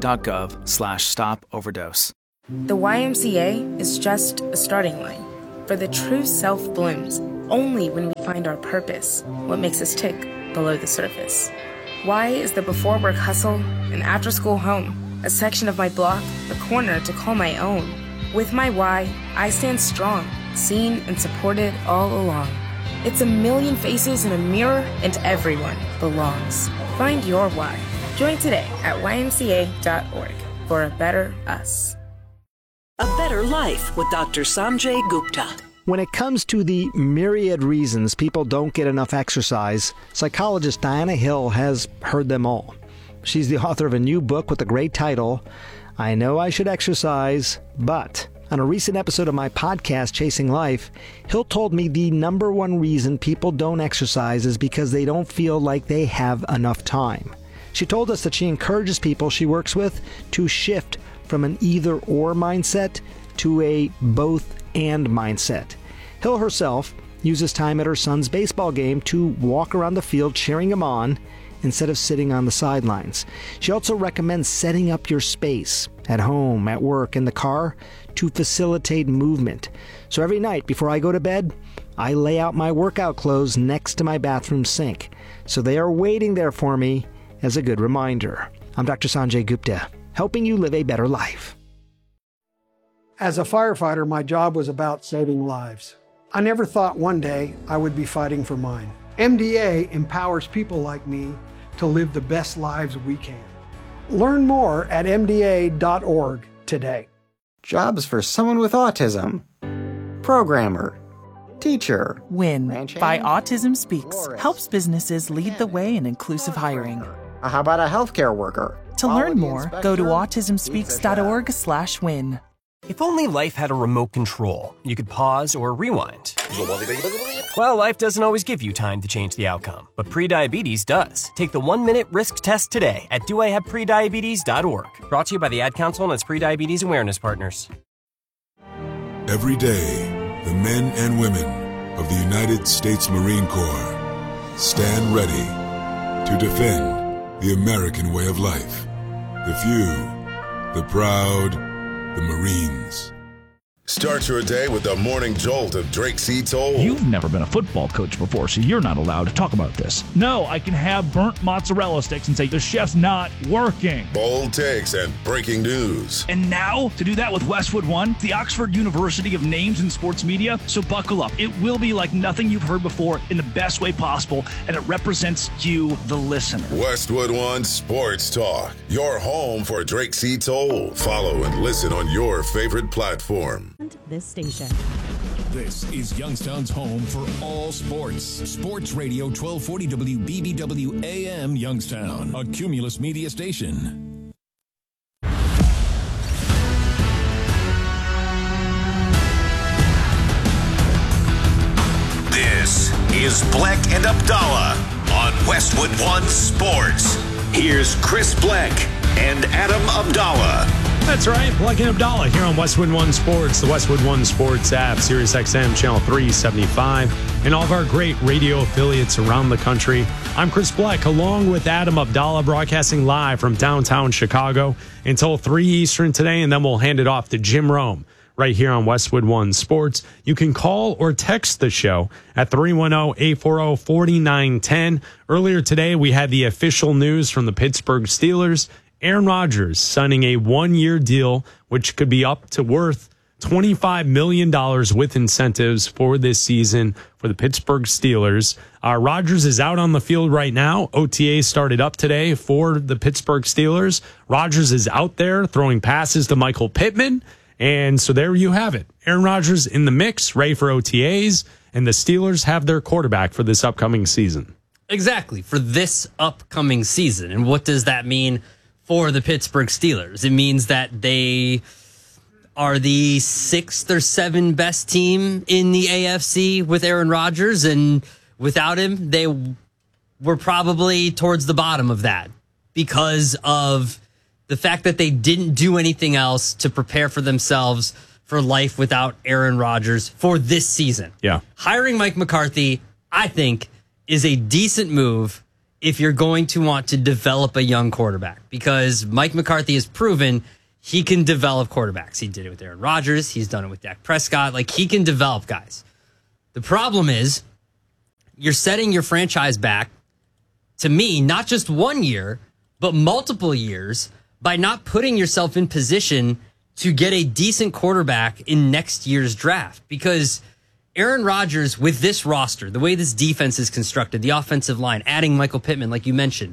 cdc.gov/stop-overdose. The YMCA is just a starting line, for the true self blooms only when we find our purpose, what makes us tick below the surface. Y is the before work hustle, an after school home, a section of my block, a corner to call my own. With my Y, I stand strong, seen and supported all along. It's a million faces in a mirror, and everyone belongs. Find your why. Join today at ymca.org for a better us. A Better Life with Dr. Sanjay Gupta. When it comes to the myriad reasons people don't get enough exercise, psychologist Diana Hill has heard them all. She's the author of a new book with a great title, I Know I Should Exercise, But... On a recent episode of my podcast, Chasing Life, Hill told me the number one reason people don't exercise is because they don't feel like they have enough time. She told us that she encourages people she works with to shift from an either-or mindset to a both-and mindset. Hill herself uses time at her son's baseball game to walk around the field cheering him on instead of sitting on the sidelines. She also recommends setting up your space at home, at work, in the car to facilitate movement. So every night before I go to bed, I lay out my workout clothes next to my bathroom sink. So they are waiting there for me as a good reminder. I'm Dr. Sanjay Gupta, helping you live a better life. As a firefighter, my job was about saving lives. I never thought one day I would be fighting for mine. MDA empowers people like me to live the best lives we can. Learn more at mda.org today. Jobs for someone with autism. Programmer. Teacher. WIN by Autism Speaks helps businesses lead the way in inclusive hiring. How about a healthcare worker? To learn more, go to autismspeaks.org/win. If only life had a remote control, you could pause or rewind. Well, life doesn't always give you time to change the outcome, but prediabetes does. Take the 1-minute risk test today at doihaveprediabetes.org. Brought to you by the Ad Council and its prediabetes awareness partners. Every day, the men and women of the United States Marine Corps stand ready to defend the American way of life. The few, the proud, the Marines. Start your day with the morning jolt of Drake C. Toll. You've never been a football coach before, so you're not allowed to talk about this. No, I can have burnt mozzarella sticks and say the chef's not working. Bold takes and breaking news. And now, to do that with Westwood One, the Oxford University of Names in Sports Media, so buckle up. It will be like nothing you've heard before in the best way possible, and it represents you, the listener. Westwood One Sports Talk, your home for Drake C. Toll. Follow and listen on your favorite platform. This station. This is Youngstown's home for all sports. Sports Radio 1240 WBBW AM Youngstown, a Cumulus media station. This is Bleck and Abdallah on Westwood One Sports. Here's Chris Bleck and Adam Abdallah. That's right, Bleck and Abdallah here on Westwood One Sports, the Westwood One Sports app, Sirius XM Channel 375, and all of our great radio affiliates around the country. I'm Chris Bleck, along with Adam Abdallah, broadcasting live from downtown Chicago until 3 Eastern today, and then we'll hand it off to Jim Rome right here on Westwood One Sports. You can call or text the show at 310-840-4910. Earlier today, we had the official news from the Pittsburgh Steelers. Aaron Rodgers signing a 1-year deal, which could be up to worth $25 million with incentives for this season for the Pittsburgh Steelers. Rodgers is out on the field right now. OTA started up today for the Pittsburgh Steelers. Rodgers is out there throwing passes to Michael Pittman. And so there you have it. Aaron Rodgers in the mix, ready for OTAs, and the Steelers have their quarterback for this upcoming season. Exactly, for this upcoming season. And what does that mean for the Pittsburgh Steelers? It means that they are the 6th or 7th best team in the AFC with Aaron Rodgers, and without him, they were probably towards the bottom of that because of the fact that they didn't do anything else to prepare for themselves for life without Aaron Rodgers for this season. Yeah. Hiring Mike McCarthy, I think, is a decent move if you're going to want to develop a young quarterback, because Mike McCarthy has proven he can develop quarterbacks. He did it with Aaron Rodgers. He's done it with Dak Prescott. Like, he can develop guys. The problem is you're setting your franchise back, to me, not just 1 year, but multiple years by not putting yourself in position to get a decent quarterback in next year's draft. Because Aaron Rodgers, with this roster, the way this defense is constructed, the offensive line, adding Michael Pittman, like you mentioned,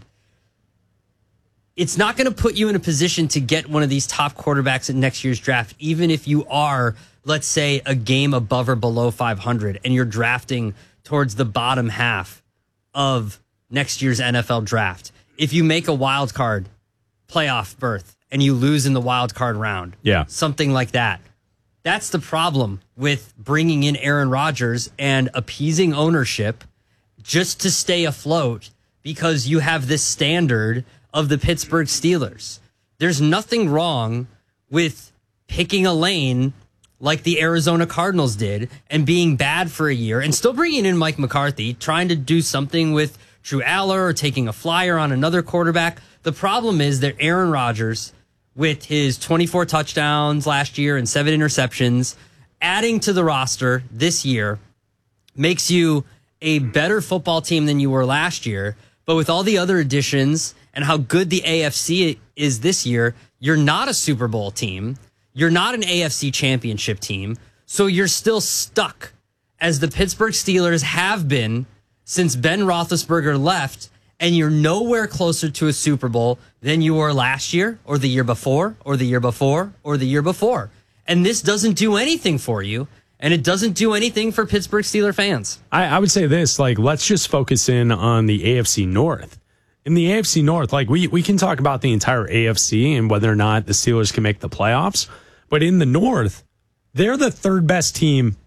it's not going to put you in a position to get one of these top quarterbacks in next year's draft, even if you are, let's say, a game above or below 500 and you're drafting towards the bottom half of next year's NFL draft. If you make a wild card playoff berth and you lose in the wild card round, something like that. That's the problem with bringing in Aaron Rodgers and appeasing ownership just to stay afloat, because you have this standard of the Pittsburgh Steelers. There's nothing wrong with picking a lane like the Arizona Cardinals did and being bad for a year and still bringing in Mike McCarthy, trying to do something with Drew Aller or taking a flyer on another quarterback. The problem is that Aaron Rodgers, with his 24 touchdowns last year and 7 interceptions, adding to the roster this year, makes you a better football team than you were last year. But with all the other additions and how good the AFC is this year, you're not a Super Bowl team. You're not an AFC championship team. So you're still stuck, as the Pittsburgh Steelers have been since Ben Roethlisberger left, and you're nowhere closer to a Super Bowl than you were last year or the year before or the year before or the year before. And this doesn't do anything for you, and it doesn't do anything for Pittsburgh Steelers fans. I would say this, like, let's just focus in on the AFC North. In the AFC North, like, we can talk about the entire AFC and whether or not the Steelers can make the playoffs, but in the North, they're the third best team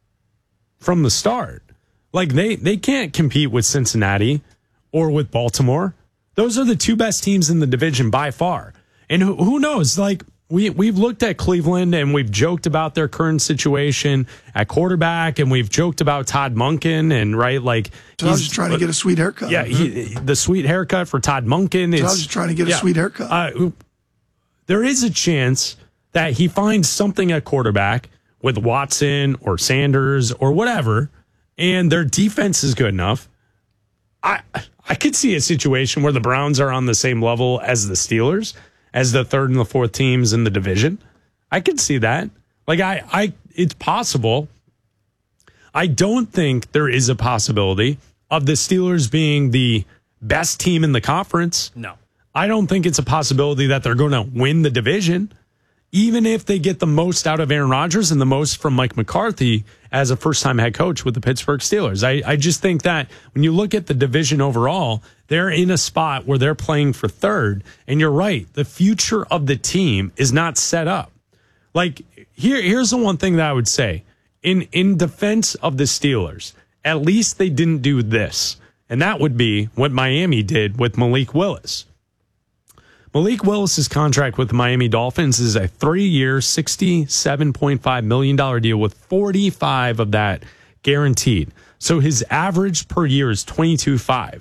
from the start. Like, they can't compete with Cincinnati or with Baltimore. Those are the two best teams in the division by far. And who knows? Like, we've looked at Cleveland and we've joked about their current situation at quarterback, and we've joked about Todd Monken, and right, like, so I was just trying to get a sweet haircut. Yeah, the sweet haircut for Todd Monken. So I was just trying to get a sweet haircut. There is a chance that he finds something at quarterback with Watson or Sanders or whatever, and their defense is good enough. I could see a situation where the Browns are on the same level as the Steelers, as the third and the fourth teams in the division. I could see that. Like, it's possible. I don't think there is a possibility of the Steelers being the best team in the conference. No. I don't think it's a possibility that they're going to win the division, even if they get the most out of Aaron Rodgers and the most from Mike McCarthy as a first-time head coach with the Pittsburgh Steelers. I just think that when you look at the division overall, they're in a spot where they're playing for third. And you're right, the future of the team is not set up. Like, here's the one thing that I would say. In defense of the Steelers, at least they didn't do this. And that would be what Miami did with Malik Willis. Malik Willis's contract with the Miami Dolphins is a 3-year, $67.5 million deal with 45 of that guaranteed. So his average per year is 22.5.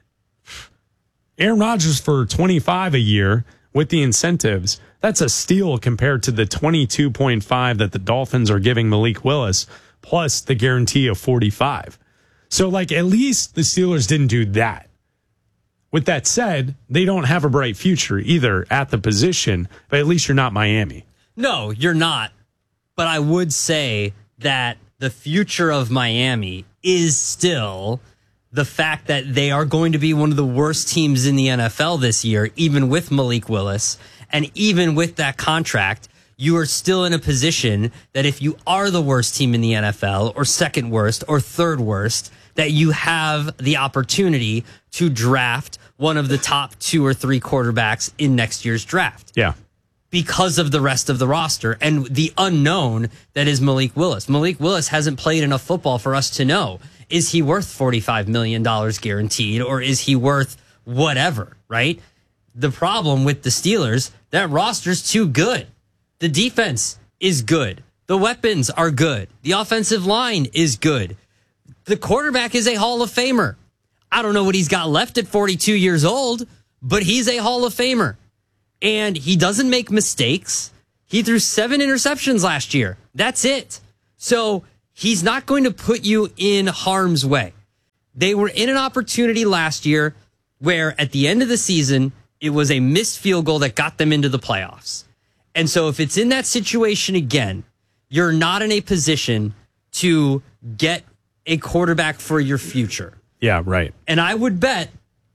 Aaron Rodgers for 25 a year with the incentives, that's a steal compared to the 22.5 that the Dolphins are giving Malik Willis, plus the guarantee of 45. So, like, at least the Steelers didn't do that. With that said, they don't have a bright future either at the position, but at least you're not Miami. No, you're not. But I would say that the future of Miami is still the fact that they are going to be one of the worst teams in the NFL this year, even with Malik Willis. And even with that contract, you are still in a position that if you are the worst team in the NFL, or second worst, or third worst, that you have the opportunity to draft one of the top 2 or 3 quarterbacks in next year's draft. Yeah. because of the rest of the roster and the unknown that is Malik Willis. Malik Willis hasn't played enough football for us to know, is he worth $45 million guaranteed, or is he worth whatever, right? The problem with the Steelers, that roster's too good. The defense is good. The weapons are good. The offensive line is good. The quarterback is a Hall of Famer. I don't know what he's got left at 42 years old, but he's a Hall of Famer. And he doesn't make mistakes. He threw 7 interceptions last year. That's it. So he's not going to put you in harm's way. They were in an opportunity last year where at the end of the season, it was a missed field goal that got them into the playoffs. And so if it's in that situation again, you're not in a position to get a quarterback for your future. Yeah, right. And I would bet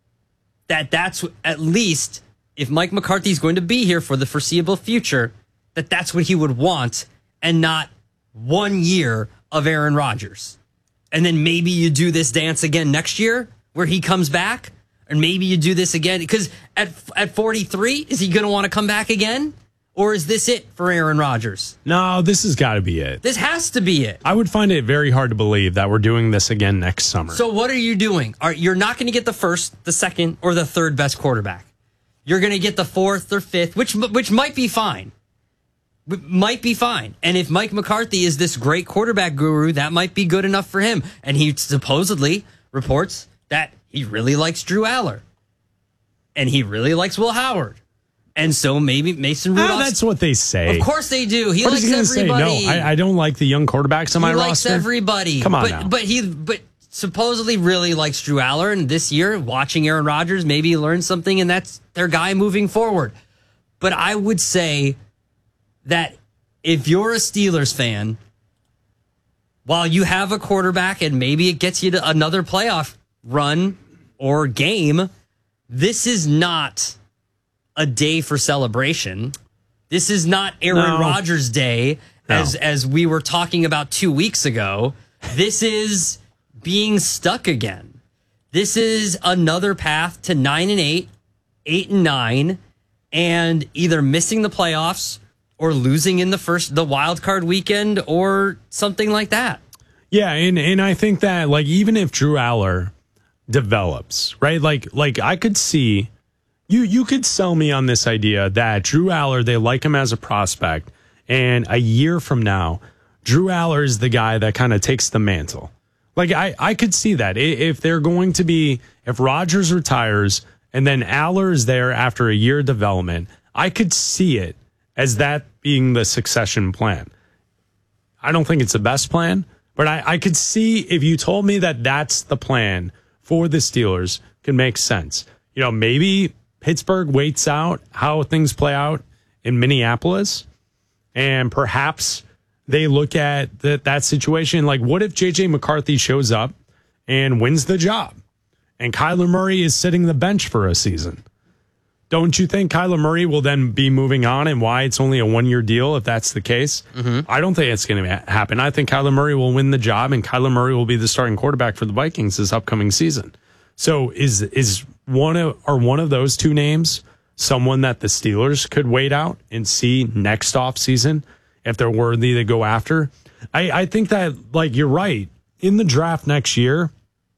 that that's at least, if Mike McCarthy's going to be here for the foreseeable future, that that's what he would want, and not 1 year of Aaron Rodgers. And then maybe you do this dance again next year where he comes back, and maybe you do this again. Because at 43, is he going to want to come back again? Or is this it for Aaron Rodgers? No, this has got to be it. This has to be it. I would find it very hard to believe that we're doing this again next summer. So what are you doing? You're not going to get the first, the second, or the third best quarterback. You're going to get the fourth or fifth, which might be fine. Might be fine. And if Mike McCarthy is this great quarterback guru, that might be good enough for him. And he supposedly reports that he really likes Drew Aller. And he really likes Will Howard. And so maybe Mason Rudolph. That's what they say. Of course they do. He what likes is he everybody. Say? No, I don't like the young quarterbacks on my roster. He likes everybody. Come on now. But supposedly really likes Drew Aller. And this year, watching Aaron Rodgers, maybe he learned something, and that's their guy moving forward. But I would say that if you're a Steelers fan, while you have a quarterback and maybe it gets you to another playoff run or game, this is not a day for celebration. This is not Aaron Rodgers Day, as we were talking about 2 weeks ago. This is being stuck again. This is another path to 9-8, 8-9, and either missing the playoffs or losing in the wild card weekend or something like that. Yeah, and I think that, like, even if Drew Aller develops, right? Like I could see you could sell me on this idea that Drew Aller, they like him as a prospect, and a year from now, Drew Aller is the guy that kind of takes the mantle. Like I could see that if they're going to be, if Rodgers retires and then Aller is there after a year of development, I could see it as that being the succession plan. I don't think it's the best plan, but I could see if you told me that that's the plan for the Steelers, could make sense. You know, maybe Pittsburgh waits out how things play out in Minneapolis, and perhaps they look at that situation. Like, what if J.J. McCarthy shows up and wins the job, and Kyler Murray is sitting the bench for a season? Don't you think Kyler Murray will then be moving on, and why it's only a 1-year deal if that's the case? Mm-hmm. I don't think it's going to happen. I think Kyler Murray will win the job, and Kyler Murray will be the starting quarterback for the Vikings this upcoming season. So is one of those two names someone that the Steelers could wait out and see next offseason if they're worthy to go after? I think that, like, you're right. In the draft next year,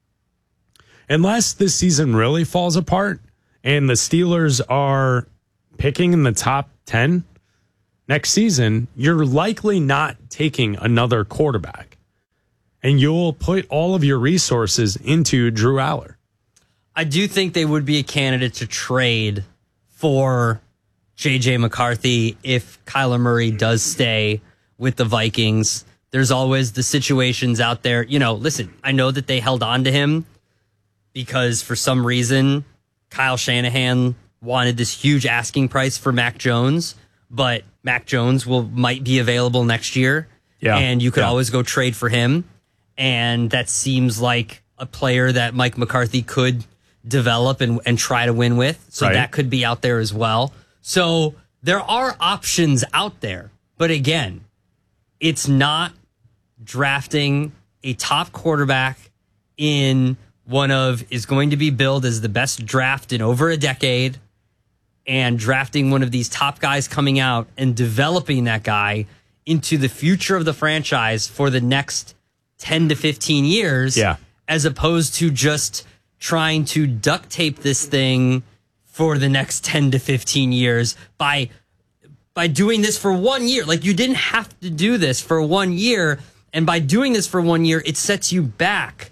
unless this season really falls apart and the Steelers are picking in the top 10 next season, you're likely not taking another quarterback. And you'll put all of your resources into Drew Aller. I do think they would be a candidate to trade for J.J. McCarthy if Kyler Murray does stay with the Vikings. There's always the situations out there. You know, listen, I know that they held on to him because for some reason Kyle Shanahan wanted this huge asking price for Mac Jones, but Mac Jones might be available next year. Yeah. And you could always go trade for him. And that seems like a player that Mike McCarthy could develop and try to win with. So that could be out there as well. So there are options out there. But again, it's not drafting a top quarterback in is going to be billed as the best draft in over a decade and drafting one of these top guys coming out and developing that guy into the future of the franchise for the next 10 to 15 years, as opposed to just trying to duct tape this thing for the next 10 to 15 years by doing this for 1 year. Like, you didn't have to do this for 1 year, and by doing this for 1 year, it sets you back,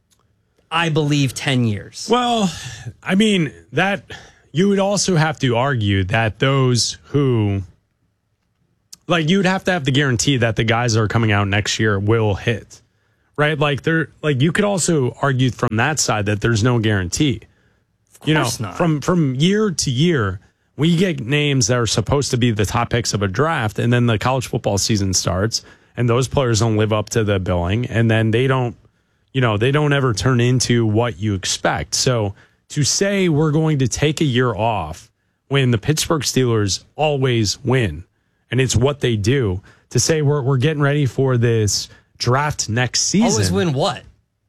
I believe, 10 years. Well, I mean, that you would also have to argue that those who, like, you'd have to have the guarantee that the guys that are coming out next year will hit, right? Like, you could also argue from that side that there's no guarantee. You know, not. from year to year, we get names that are supposed to be the top picks of a draft, and then the college football season starts, and those players don't live up to the billing, and then they don't ever turn into what you expect. So to say we're going to take a year off when the Pittsburgh Steelers always win, and it's what they do, to say we're getting ready for this draft next season. Always win what?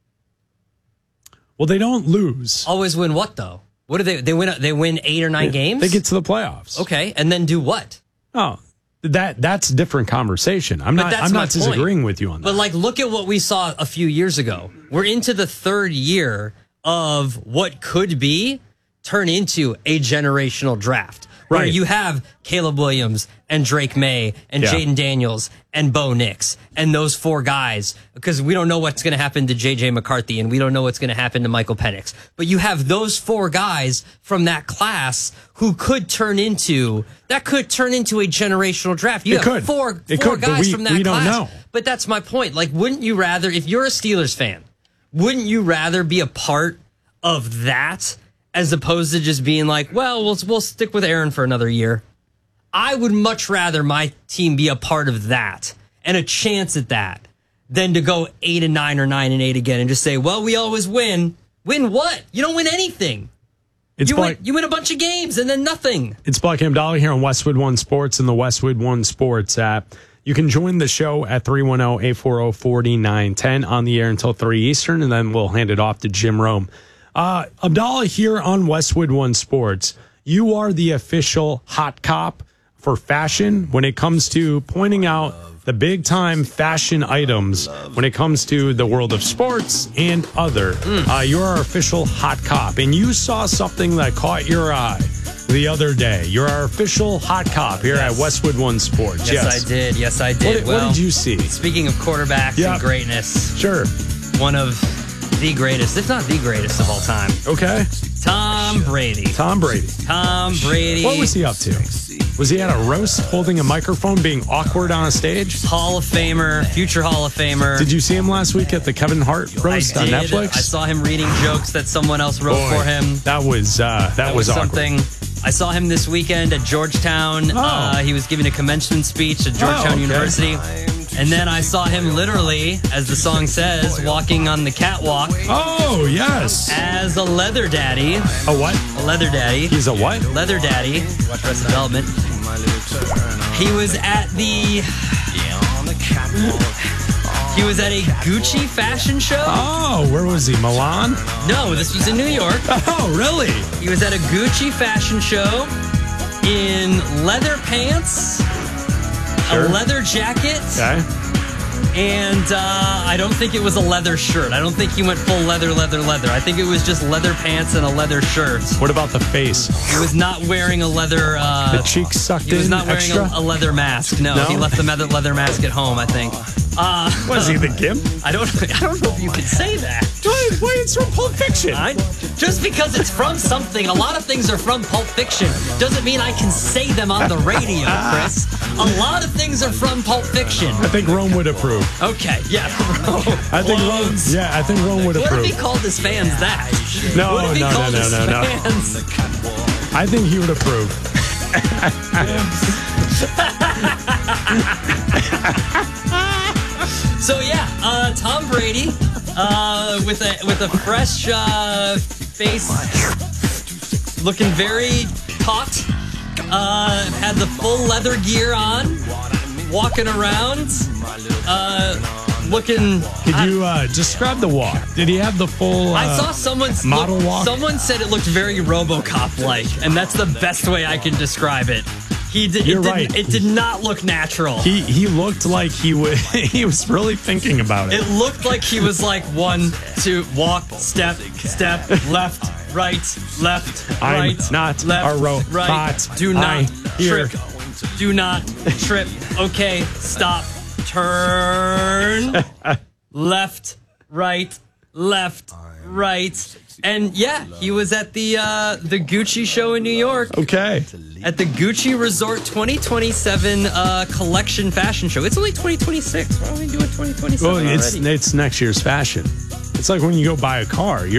Well, they don't lose. Always win what, though? What do they win? They win 8 or 9 games? They get to the playoffs. Okay, and then do what? Oh, that's a different conversation. I'm not disagreeing with you on that. But, like, look at what we saw a few years ago. We're into the 3rd year of what could be turn into a generational draft. Where Right. you have Caleb Williams and Drake May and Jaden Daniels and Bo Nix and those 4 guys, because we don't know what's going to happen to J.J. McCarthy and we don't know what's going to happen to Michael Penix. But you have those 4 guys from that class who could turn into a generational draft. You have four guys from that class. Don't know. But that's my point. Like, wouldn't you rather, if you're a Steelers fan, wouldn't you rather be a part of that as opposed to just being like, well, we'll stick with Aaron for another year? I would much rather my team be a part of that and a chance at that than to go 8-9 or 9-8 again and just say, well, we always win. Win what? You don't win anything. You win a bunch of games and then nothing. It's Black and Dolly here on Westwood One Sports and the Westwood One Sports app. You can join the show at 310-840-4910 on the air until 3 Eastern, and then we'll hand it off to Jim Rome. Abdallah here on Westwood One Sports. You are the official hot cop for fashion when it comes to pointing out the big time fashion items when it comes to the world of sports and other. You're our official hot cop, and you saw something that caught your eye the other day. You're our official hot cop here at Westwood One Sports. Yes, I did. What did you see? Speaking of quarterbacks and greatness. Sure. One of the greatest, if not the greatest of all time. Okay. Tom Brady. What was he up to? Was he at a roast holding a microphone being awkward on a stage? Hall of Famer, future Hall of Famer. Did you see him last week at the Kevin Hart roast on Netflix? I saw him reading jokes that someone else wrote for him. That was something. I saw him this weekend at Georgetown. He was giving a commencement speech at Georgetown University. And then I saw him literally, as the song says, walking on the catwalk. Oh, yes. As a leather daddy. A what? A leather daddy. He's a what? Leather daddy. Watch Arrested Development. He was at a Gucci fashion show. Oh, where was he? Milan? No, this was in New York. Oh, really? He was at a Gucci fashion show in leather pants, a leather jacket, and I don't think it was a leather shirt. I don't think he went full leather. I think it was just leather pants and a leather shirt. What about the face? He was not wearing a leather... the cheeks sucked in. He was not wearing a leather mask. No, he left the leather mask at home, I think. Was he the Gimp? I don't know if you could say that. Wait, it's from Pulp Fiction. Just because it's from something, a lot of things are from Pulp Fiction, doesn't mean I can say them on the radio, Chris. A lot of things are from Pulp Fiction. I think Rome would approve. Okay, yeah. I think Rome would approve. What if he called his fans that? No. Fans? I think he would approve. So yeah, Tom Brady with a fresh face, looking very taut. Had the full leather gear on, walking around. looking. Could you describe the walk? Did he have the full? I saw someone's model walk. Someone said it looked very RoboCop-like, and that's the best way I can describe it. He did. You're right. It did not look natural. He looked like he was really thinking about it. It looked like he was like 1, 2, walk, step, left, right, left, right, I'm not left, a robot. right. Do not trip. Do not trip. Okay, stop. Turn. Left, right, right. And yeah, he was at the Gucci show in New York. Okay. At the Gucci Resort 2027 collection fashion show. It's only 2026. Why are we doing 2027 Well, already? it's next year's fashion. It's like when you go buy a car.